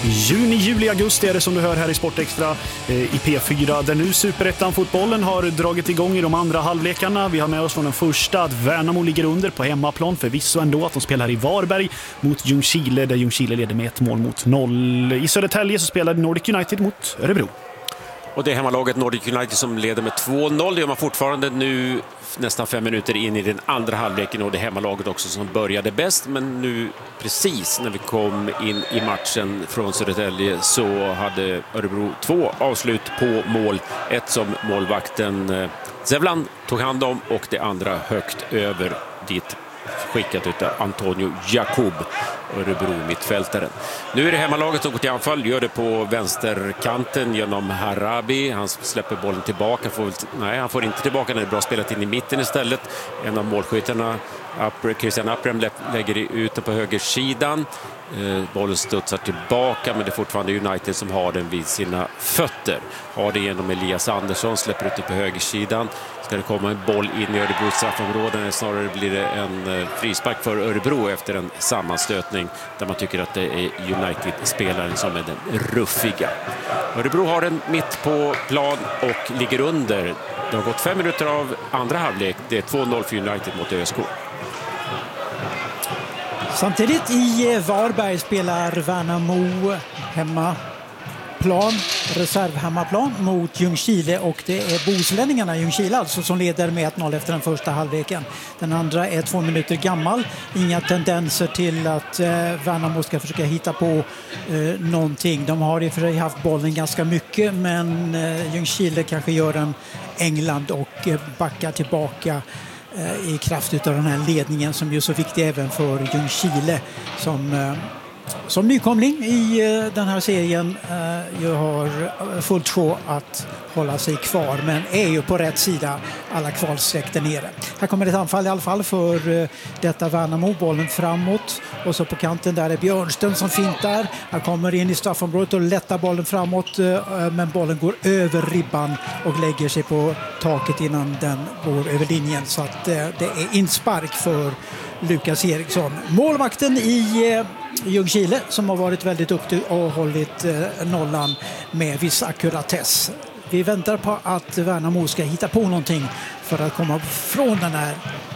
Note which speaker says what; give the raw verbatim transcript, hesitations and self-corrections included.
Speaker 1: Juni, juli, augusti är det som du hör här i Sportextra i P fyra. Där nu Superettan-fotbollen har dragit igång i de andra halvlekarna. Vi har med oss från den första att Värnamo ligger under på hemmaplan. Förvisso ändå att de spelar i Varberg mot Ljungskile, där Ljungskile leder med ett mål mot noll. I Södertälje så spelade Nordic United mot Örebro.
Speaker 2: Och det är hemmalaget Nordic United som leder med två noll. Det gör man fortfarande nu nästan fem minuter in i den andra halvleken, och det är hemmalaget också som började bäst. Men nu precis när vi kom in i matchen från Södertälje så hade Örebro två avslut på mål. Ett som målvakten Zevlan tog hand om och det andra högt över dit skickat ut Antonio Jacob, Örebro mittfältaren. Nu är det hemmalaget som går till anfall, gör det på vänsterkanten genom Harabi. Han släpper bollen tillbaka, får, nej han får inte tillbaka, när det är bra spelat in i mitten istället. En av målskyttarna, Christian Aprem, lägger ut den på högersidan. Eh, bollen studsar tillbaka, men det är fortfarande United som har den vid sina fötter. Har det genom Elias Andersson, släpper ut det på högersidan. Ska det komma en boll in i Örebros straffområden, snarare blir det en frispark för Örebro efter en sammanstötning där man tycker att det är United-spelaren som är den ruffiga. Örebro har den mitt på plan och ligger under. Det har gått fem minuter av andra halvlek. Det är två noll för United mot ÖSK.
Speaker 3: Samtidigt i Varberg spelar Värnamo hemma plan, reservhemmaplan mot Ljungskile, och det är bohuslänningarna Ljungskile alltså som leder med ett noll efter den första halvleken. Den andra är två minuter gammal. Inga tendenser till att eh, Värnamo ska försöka hitta på eh, någonting. De har i och för sig haft bollen ganska mycket, men eh, Ljungskile kanske gör en England och eh, backar tillbaka i kraft av den här ledningen som är så viktig även för Ljungskile som, som nykomling i den här serien ju har fullt sjå att hålla sig kvar, men är ju på rätt sida alla kvalsträck där nere. Här kommer ett anfall i alla fall för detta Värnamo, bollen framåt, och så på kanten där är Björnström som fintar. Han kommer in i straffområdet och lättar bollen framåt, men bollen går över ribban och lägger sig på taket innan den går över linjen, så att det är inspark för Lukas Eriksson. Målvakten i Ljungskile som har varit väldigt duktig och hållit nollan med viss ackuratess. Vi väntar på att Värnamo ska hitta på någonting för att komma från den här